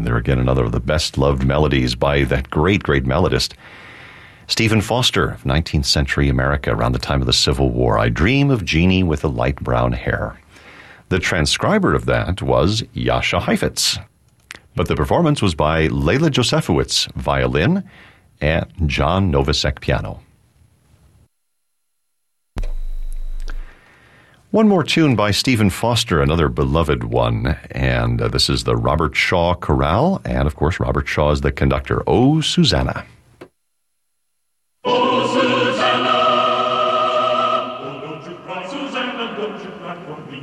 And there again, another of the best-loved melodies by that great, great melodist, Stephen Foster of 19th century America, around the time of the Civil War. I Dream of Jeannie with the Light Brown Hair. The transcriber of that was Jascha Heifetz. But the performance was by Leila Josefowicz, violin, and John Novosek, piano. One more tune by Stephen Foster, another beloved one, and this is the Robert Shaw Chorale, and of course Robert Shaw is the conductor. Oh, Susanna.